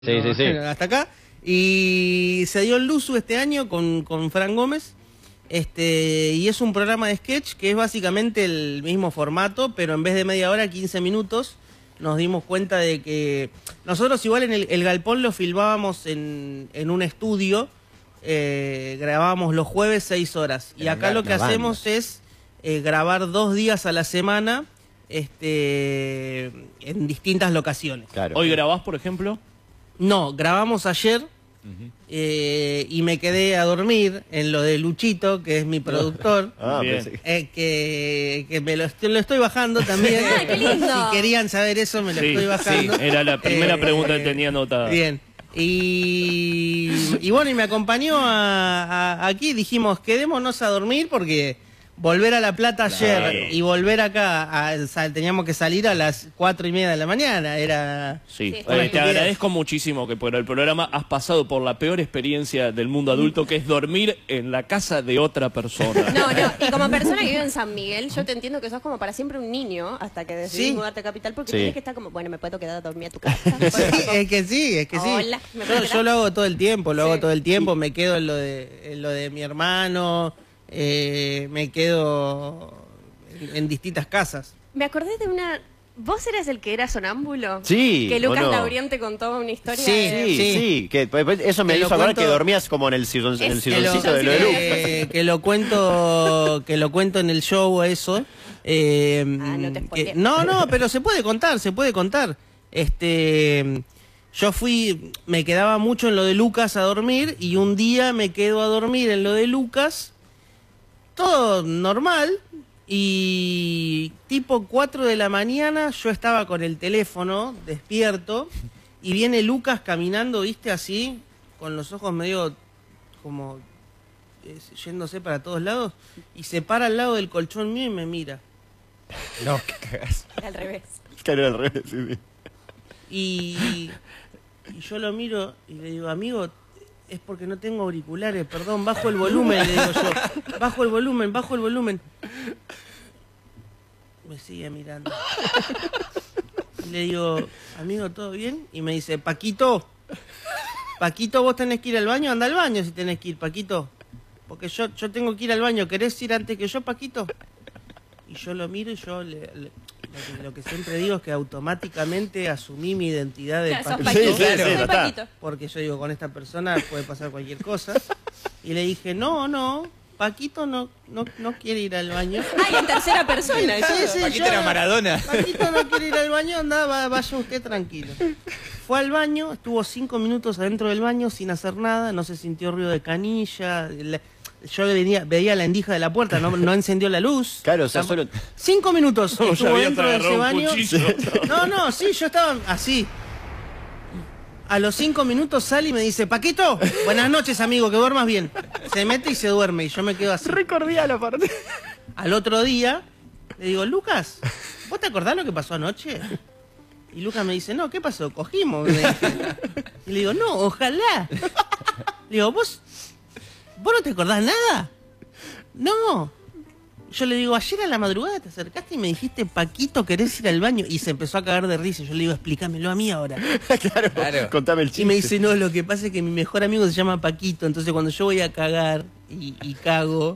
Sí, sí, sí. Hasta acá. Y se dio el Luzu este año con Fran Gómez. Y es un programa de sketch que es básicamente el mismo formato, pero en vez de media hora, 15 minutos. Nos dimos cuenta de que nosotros igual en el Galpón lo filmábamos en un estudio, grabábamos los jueves 6 horas. Y acá lo que hacemos es grabar 2 días a la semana en distintas locaciones. Claro. ¿Hoy grabás, por ejemplo? No, grabamos ayer y me quedé a dormir en lo de Luchito, que es mi productor. Bien. Que me lo estoy bajando también. ¡Ay, qué lindo! Si querían saber eso, me lo estoy bajando. Sí, era la primera pregunta que tenía anotada. Bien. Y bueno, y me acompañó aquí, dijimos, quedémonos a dormir porque volver a La Plata ayer y volver acá, teníamos que salir a las 4:30 de la mañana, era... Sí, Sí, te agradezco muchísimo que por el programa has pasado por la peor experiencia del mundo adulto, que es dormir en la casa de otra persona. No, y como persona que vive en San Miguel, yo te entiendo que sos como para siempre un niño hasta que decidís Sí. mudarte a Capital, porque Sí. tienes que estar como, bueno, me puedo quedar a dormir a tu casa. Sí, es que sí. Hola, ¿me puedo Yo quedar? lo hago todo el tiempo, Sí. me quedo en lo de mi hermano, me quedo en distintas casas. Me acordé de una... ¿Vos eras el que era sonámbulo? Sí, Que Lucas ¿o no? Lauriente contó una historia Sí, de... Sí. Que eso me Te lo hizo acordar cuento- que dormías como en el silloncito de lo de Lucas. Que lo cuento en el show eso. no te spoilees. No, pero se puede contar. Yo me quedaba mucho en lo de Lucas a dormir y un día me quedo a dormir en lo de Lucas, todo normal, y tipo 4 de la mañana yo estaba con el teléfono despierto y viene Lucas caminando, viste, así, con los ojos medio como yéndose para todos lados, y se para al lado del colchón mío y me mira. No, qué cagás. Era al revés. Claro, al revés, sí. Y yo lo miro y le digo, amigo, es porque no tengo auriculares, perdón, bajo el volumen, le digo yo. Bajo el volumen. Me sigue mirando. Y le digo, amigo, ¿todo bien? Y me dice, Paquito, vos tenés que ir al baño, anda al baño si tenés que ir, Paquito. Porque yo tengo que ir al baño, ¿querés ir antes que yo, Paquito? Y yo lo miro y yo lo que siempre digo es que automáticamente asumí mi identidad de Ya, sos Paquito. Paquito. Sí, claro, Soy ya está. Paquito. Porque yo digo, con esta persona puede pasar cualquier cosa. Y le dije, no, Paquito no quiere ir al baño. Ay, en tercera persona. Sí, Paquito era Maradona. Paquito no quiere ir al baño, anda, vaya usted tranquilo. Fue al baño, estuvo 5 minutos adentro del baño sin hacer nada, no se sintió ruido de canilla. Yo veía la endija de la puerta, no encendió la luz. Claro, o sea, solo... 5 minutos No, ya estuvo había dentro de ese agarrado un baño. cuchillo. Sí, yo estaba así. A los 5 minutos sale y me dice, Paquito, buenas noches, amigo, que duermas bien. Se mete y se duerme y yo me quedo así. Recordía la parte. Al otro día le digo, Lucas, ¿vos te acordás lo que pasó anoche? Y Lucas me dice, no, ¿qué pasó? Cogimos. Me dice. Y le digo, no, ojalá. Le digo, ¿vos no te acordás nada? No. Yo le digo, ayer a la madrugada te acercaste y me dijiste, Paquito, ¿querés ir al baño? Y se empezó a cagar de risa. Yo le digo, explícamelo a mí ahora. Claro, contame el chiste. Y me dice, no, lo que pasa es que mi mejor amigo se llama Paquito. Entonces cuando yo voy a cagar y cago,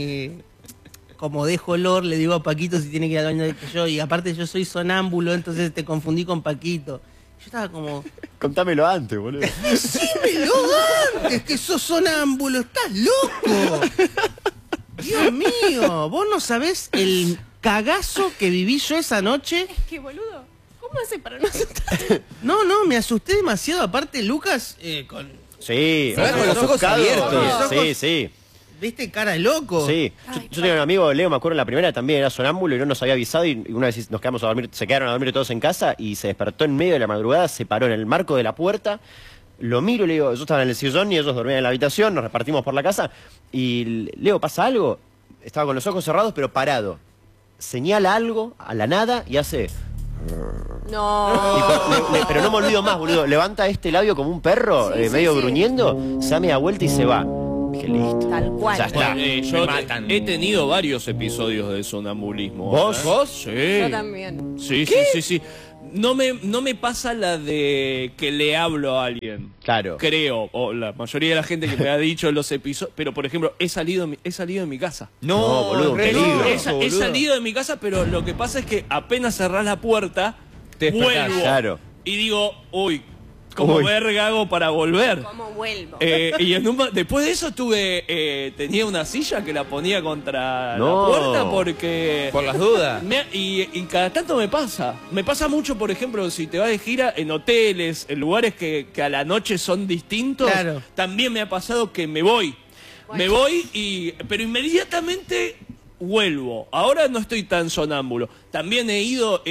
como dejo olor, le digo a Paquito si tiene que ir al baño de que yo. Y aparte yo soy sonámbulo, entonces te confundí con Paquito. Yo estaba como, Contámelo antes, boludo. decímelo antes que sos sonámbulo, estás loco. Dios mío, vos no sabés el cagazo que viví yo esa noche. Es que, boludo, ¿cómo hace para no asustarte? No, me asusté demasiado. Aparte, Lucas, Sí, Con los ojos ofuscado. abiertos. Sí. viste, cara de loco. Sí, yo tenía un amigo, Leo, me acuerdo en la primera también era sonámbulo y no nos había avisado y una vez nos quedamos a dormir, se quedaron a dormir todos en casa y se despertó en medio de la madrugada, se paró en el marco de la puerta, lo miro y le digo, yo estaba en el sillón y ellos dormían en la habitación, nos repartimos por la casa y Leo, ¿pasa algo? Estaba con los ojos cerrados pero parado, señala algo a la nada y hace... No. Pero no me olvido más, boludo, levanta este labio como un perro, Sí, medio sí. gruñendo, se da media vuelta y se va. Dije, listo. Tal cual. Ya está. Yo Me matan. he tenido varios episodios de sonambulismo. ¿Vos? ¿Vos? Sí. Yo también. Sí. no me pasa la de que le hablo a alguien. Claro. Creo, o la mayoría de la gente que me ha dicho en los episodios, pero por ejemplo, he salido de mi casa. No, boludo, un He, peligro. he salido de mi casa, pero lo que pasa es que apenas cerrás la puerta, Te despertás. vuelvo. Claro. Y digo, uy, ¿cómo Uy. verga hago para volver? ¿Cómo vuelvo? Y después de eso tenía una silla que la ponía contra No. la puerta porque... Por las dudas. Y cada tanto me pasa. Me pasa mucho, por ejemplo, si te vas de gira en hoteles, en lugares que a la noche son distintos. Claro. También me ha pasado que me voy. Bueno. Me voy, pero inmediatamente vuelvo. Ahora no estoy tan sonámbulo. También he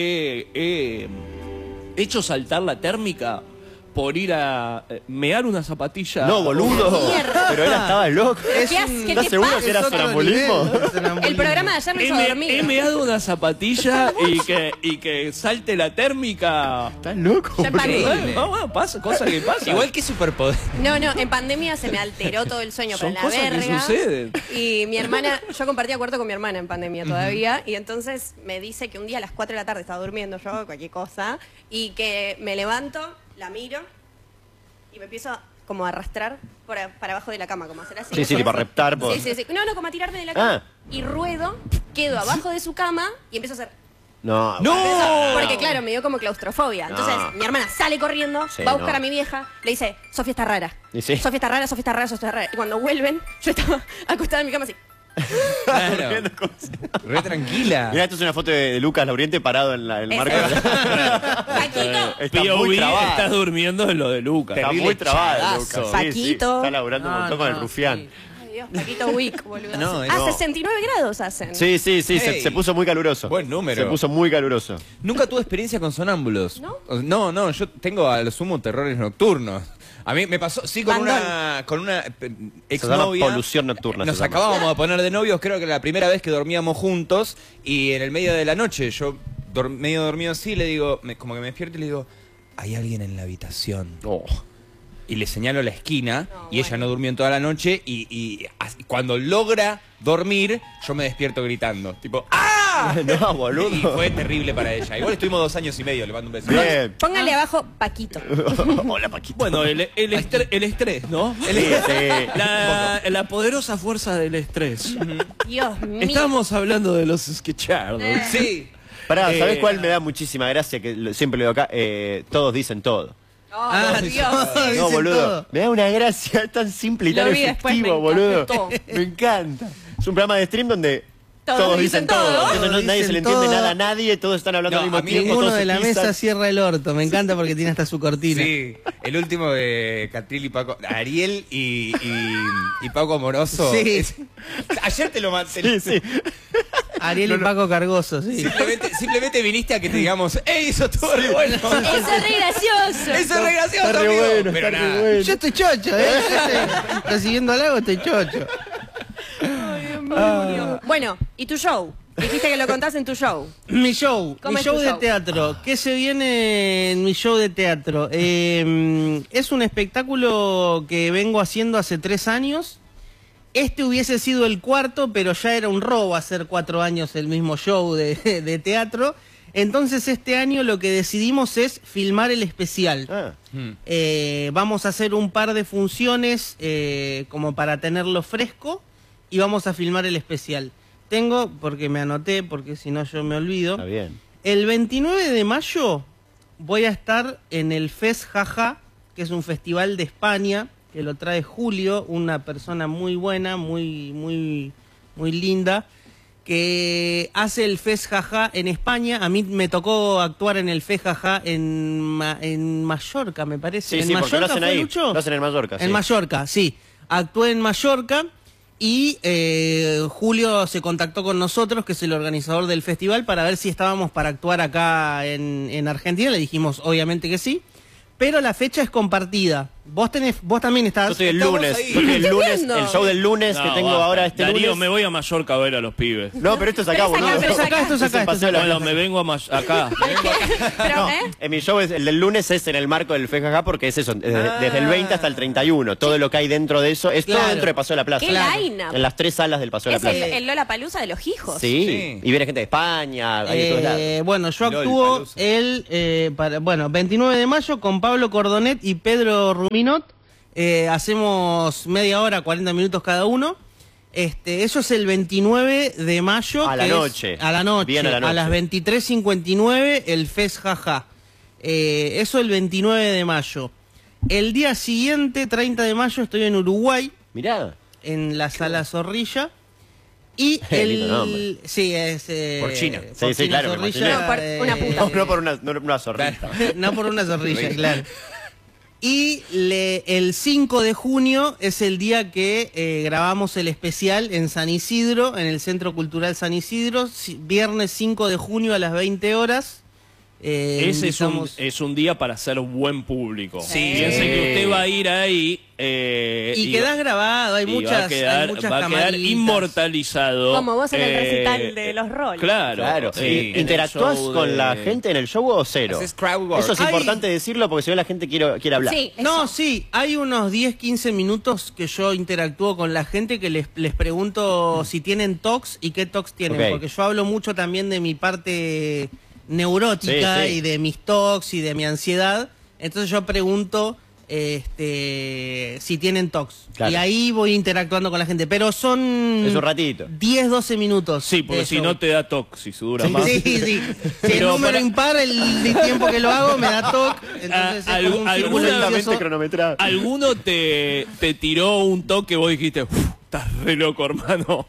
hecho saltar la térmica por ir a mear una zapatilla. No, boludo. Mierda. Pero él estaba loco. ¿Qué haces? ¿Qué ¿Estás te seguro pasa? que era Es otro sonambulismo? nivel, ¿no? Sonambulismo. El programa de ayer me hizo dormir. He meado una zapatilla y que salte la térmica. ¿Estás loco? Ya en pandemia. Bueno, pasa, cosa que pasa. Igual que superpoder. No, en pandemia se me alteró todo el sueño Son para la cosas que verga. suceden. Y mi hermana, yo compartía cuarto con mi hermana en pandemia todavía, y entonces me dice que un día a las 4 de la tarde estaba durmiendo yo, cualquier cosa, y que me levanto, la miro, y me empiezo como a arrastrar para abajo de la cama, como hacer así. Sí, tipo a reptar por- Sí. No, como a tirarme de la cama. Ah. Y ruedo, quedo abajo de su cama y empiezo a hacer... No. ¡No! Porque claro, me dio como claustrofobia. Entonces No. mi hermana sale corriendo, Sí, va a buscar no. a mi vieja, le dice, Sofía está rara. Y sí. Sofía está rara, Sofía está rara, Sofía está rara. Y cuando vuelven, yo estaba acostada en mi cama así. Claro. Re tranquila. Mirá, esto es una foto de Lucas Lauriente parado en el marco. Paquito. Está POV, muy trabado. estás durmiendo en lo de Lucas. Está Terrible muy trabado, chadazo. Lucas. Sí, Paquito. Está laburando un montón con el rufián. sí. Ay Dios, Paquito Wick, boludo. No, Ah, no. 69 grados hacen. Sí, Hey. se puso muy caluroso. Buen número. Se puso muy caluroso. Nunca tuve experiencia con sonámbulos. ¿No? No, yo tengo a lo sumo terrores nocturnos. A mí me pasó, sí, con una exnovia. llama polución nocturna, Nos se llama. acabábamos de poner de novios, creo que la primera vez que dormíamos juntos, y en el medio de la noche, yo medio dormido así, le digo, como que me despierto y le digo, hay alguien en la habitación. Oh. Y le señalo la esquina, No, y ella bueno. no durmió en toda la noche, y cuando logra dormir, yo me despierto gritando, tipo, ¡ah! No, Y boludo. fue terrible para ella. Igual estuvimos 2 años y medio, le mando un beso. Bien. Póngale abajo Paquito. Hola, Paquito. Bueno, el estrés, ¿no? Sí, sí. La poderosa fuerza del estrés. Dios mío. Estamos hablando de los sketchardos. Sí. Pará, ¿sabés Eh, cuál me da muchísima gracia? Que siempre lo digo acá. Todos dicen todo. Oh, Dios. No, Dicen boludo. todo. Me da una gracia es tan simple y Lo tan vi después, efectivo, me boludo. encantó. Me encanta. Es un programa de stream donde Todos dicen todo. Entonces Todos nadie se le dicen entiende todo. nada a nadie, todos están hablando No, al mismo a mí tiempo. Ninguno todos de se la pisan. mesa cierra el orto. Me encanta porque tiene hasta su cortina. Sí, el último de Catril y Paco, Ariel y Paco Amoroso. Sí. Ayer te lo maté. Sí, sí. Ariel y Paco Cargoso, sí. Simplemente viniste a que te digamos, ¡ey, eso estuvo re bueno! Eso es re gracioso. Eso es re gracioso, Está re amigo. bueno, Pero está re nada. bueno. Yo estoy chocho, ¿eh? Yo estoy recibiendo halago, estoy chocho. Bueno, ¿y tu show? Dijiste que lo contás en tu show. Mi show, ¿Cómo mi es show tu de show? teatro. ¿Qué se viene en mi show de teatro? Es un espectáculo que vengo haciendo hace 3 años. Este hubiese sido el 4, pero ya era un robo hacer 4 años el mismo show de teatro. Entonces este año lo que decidimos es filmar el especial. Ah, Vamos a hacer un par de funciones como para tenerlo fresco y vamos a filmar el especial. Tengo, porque me anoté, porque si no yo me olvido. está bien. El 29 de mayo voy a estar en el Fes Jaja, que es un festival de España, que lo trae Julio, una persona muy buena, muy linda, que hace el Fes Jaja en España. A mí me tocó actuar en el Fes Jaja en Mallorca, me parece. Sí, ¿En sí, porque lo Mallorca hacen fue, ahí. Lucho? Lo hacen en Mallorca, En sí. Mallorca, sí. Actué en Mallorca y Julio se contactó con nosotros, que es el organizador del festival, para ver si estábamos para actuar acá en Argentina. Le dijimos obviamente que sí, pero la fecha es compartida. Vos también estás. Yo estoy el Estamos lunes. ahí. Yo estoy el ¿Qué lunes, viendo? el show del lunes que No, tengo basta. ahora este Darío, lunes. me voy a Mallorca a ver a los pibes. No, pero esto es acá, Pero es acá, boludo. pero es acá. Esto es acá, en Paseo de la Bueno, Plaza. me vengo acá. Pero, No, mi show el del lunes es en el marco del FJJ porque es eso, desde el 20 hasta el 31. Todo lo que hay dentro de eso es todo Claro. dentro de Paseo de la Plaza. ¿Qué line-up? En las 3 salas del Paseo de es la el, Plaza. el Lollapalooza de los hijos. Sí. Sí. Y viene gente de España, hay de todos lados. Bueno, yo LOL, actúo Palusa. el 29 de mayo con Pablo Cordonet y Pedro Ruminot. Hacemos media hora, 40 minutos cada uno. Eso es el 29 de mayo. A la que es noche. A la noche. Bien a la noche. A las 23:59 el Fes Jaja. Eso el 29 de mayo. El día siguiente, 30 de mayo, estoy en Uruguay, Mirá. en la Sala Zorrilla. Y Lindo nombre. Sí, es... Por China. Sí, sí, claro, me Zorrilla, imaginé. No, por una puta. No por una zorrita. no por una zorrilla, claro. Y el 5 de junio es el día que grabamos el especial en San Isidro, en el Centro Cultural San Isidro, viernes 5 de junio a las 20 horas. Ese invitamos- es un día para ser buen público. Sí. Piense que usted va a ir ahí y quedás grabado, hay y muchas, va a quedar, hay muchas va a quedar camaritas. inmortalizado. Como vos en el recital de los roles. Claro. Claro. en el ¿Interactúas show con de- la gente en el show o cero? Haces crowd work. Eso es Ay. importante decirlo porque si no la gente quiere hablar. Sí, No, eso. sí, hay unos 10-15 minutos que yo interactúo con la gente que les pregunto si tienen TOCs y qué TOCs tienen, Ok. porque yo hablo mucho también de mi parte neurótica Sí, sí. y de mis TOCs y de mi ansiedad, entonces yo pregunto si tienen TOCs. Claro. Y ahí voy interactuando con la gente, pero son Es un ratito. 10-12 minutos. Sí, porque de si show. no te da toque, si dura más. Sí, sí. Si el Pero número para- impar, el tiempo que lo hago me da TOC, entonces es como un círculo alguna- vicioso. cronometrado. ¿Alguno te tiró un toque y vos dijiste, estás re loco, hermano?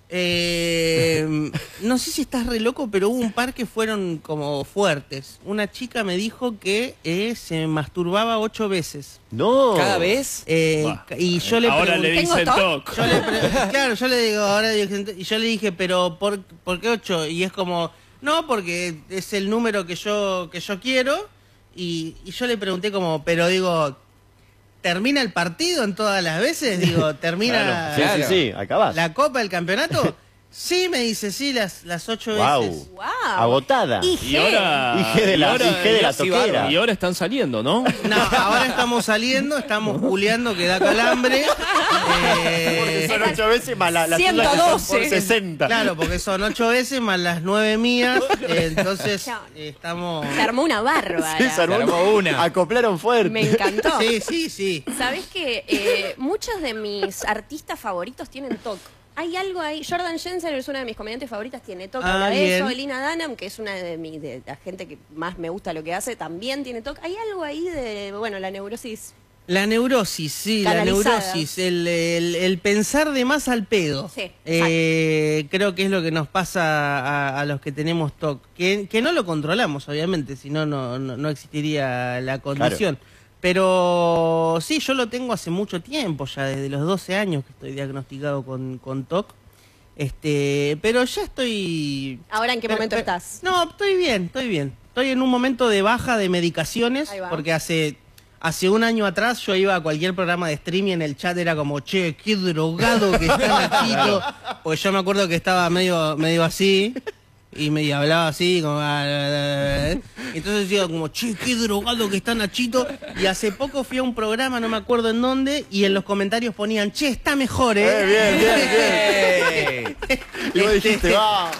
No sé si estás re loco, pero hubo un par que fueron como fuertes. Una chica me dijo que se masturbaba 8 veces. No. ¿Cada vez? Y yo le Ahora le pregunté... ¿Tengo dicen TOC? toque. Claro, yo le digo, y yo le dije, pero ¿por qué 8? Y es como, no, porque es el número que yo quiero. Y yo le pregunté como, pero digo, ¿termina el partido en todas las veces? Digo, ¿termina Sí, sí, sí, acabás. la copa del campeonato? Sí, me dice, sí, las 8 Guau. veces. Wow. Agotada. Y ahora... Hije de la- y ahora- hije de la sí, toquera. bárbaro. Y ahora están saliendo, ¿no? No, ahora estamos saliendo, estamos juliando que da calambre. Porque son 8 veces más las tuyas que son 112. por 60. Claro, porque son 8 veces más las 9 mías, entonces estamos... Se armó una bárbara. Sí, se armó una. Acoplaron fuerte. Me encantó. Sí. ¿Sabés que muchos de mis artistas favoritos tienen TOC? Hay algo ahí. Jordan Jensen es una de mis comediantes favoritas, tiene TOC. Habla de bien. eso. Lina Dunham, que es una de la gente que más me gusta lo que hace, también tiene TOC. Hay algo ahí de, bueno, la neurosis. La neurosis, sí, Canalizada. la neurosis, el pensar de más al pedo. Sí, creo que es lo que nos pasa a los que tenemos TOC. Que no lo controlamos, obviamente, si no, no existiría la condición. Pero sí, yo lo tengo hace mucho tiempo, ya desde los 12 años que estoy diagnosticado con TOC. Pero ya estoy... ¿Ahora en qué momento estás? No, estoy bien. Estoy en un momento de baja de medicaciones, Ahí va. porque hace un año atrás yo iba a cualquier programa de streaming, en el chat era como, che, qué drogado que está Nachito. Pues yo me acuerdo que estaba medio así, y me hablaba así, como... Entonces decía como, che, qué drogado que está Nachito. Y hace poco fui a un programa, no me acuerdo en dónde, y en los comentarios ponían, che, está mejor, Bien. Y vos dijiste, va.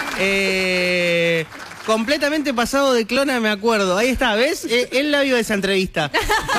Completamente pasado de clona, me acuerdo. Ahí está, ¿ves? Él la vio esa entrevista.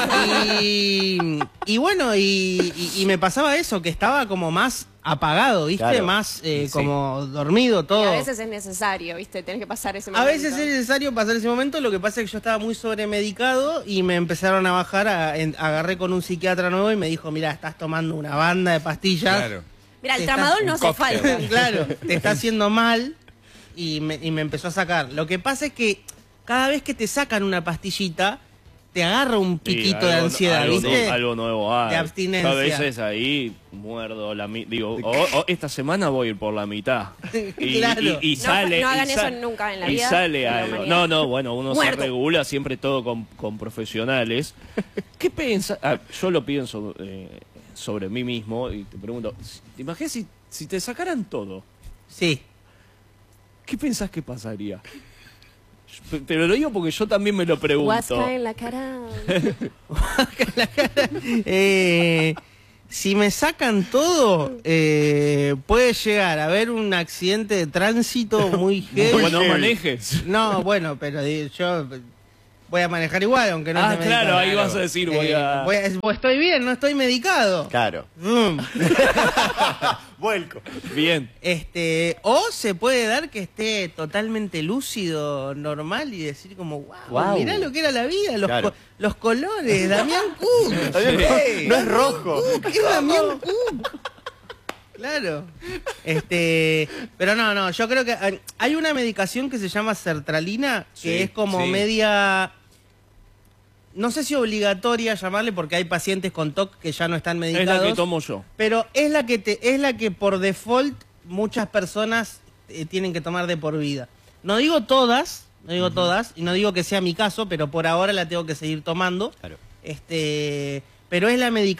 Y bueno, y me pasaba eso, que estaba como más apagado, ¿viste? Claro. Más como dormido, todo. Y a veces es necesario, ¿viste? Tenés que pasar ese A momento. veces es necesario pasar ese momento, lo que pasa es que yo estaba muy sobremedicado y me empezaron a bajar, agarré con un psiquiatra nuevo y me dijo, mira, estás tomando una banda de pastillas. Claro. Mira, el Está- tramadol no hace cóctel. falta. Claro, te está haciendo mal y me empezó a sacar. Lo que pasa es que cada vez que te sacan una pastillita, te agarra un Sí, piquito de ansiedad, ¿viste? Algo nuevo hay. De abstinencia. Yo a veces ahí muerdo digo, esta semana voy a ir por la mitad. Y, Claro. y No, sale. no hagan y eso sale- nunca en la y vida sale de la algo. humanidad. No, bueno, uno Muerto. se regula siempre todo con profesionales. ¿Qué piensas? Yo lo pienso sobre mí mismo y te pregunto, ¿te imaginas si te sacaran todo? Sí. ¿Qué pensás que pasaría? Pero lo digo porque yo también me lo pregunto. Huasca en la cara. Si me sacan todo, puede llegar a haber un accidente de tránsito muy heavy. Bueno, no manejes. No, bueno, pero yo voy a manejar igual, aunque no Ah, esté claro, medicado. ahí vas a decir, estoy bien, no estoy medicado. Claro. Vroom. Vuelco. Bien. O se puede dar que esté totalmente lúcido, normal, y decir como, wow, Wow. mirá lo que era la vida, Claro. los colores, Damián Cook. No es rojo. ¿Qué es Damián Cook? Claro. Pero no, yo creo que hay una medicación que se llama sertralina, que Sí, es como sí. media, no sé si obligatoria llamarle, porque hay pacientes con TOC que ya no están Es medicados. la que tomo yo. Pero es la que por default muchas personas tienen que tomar de por vida. No digo todas, y no digo que sea mi caso, pero por ahora la tengo que seguir tomando. Claro. Pero es la medicación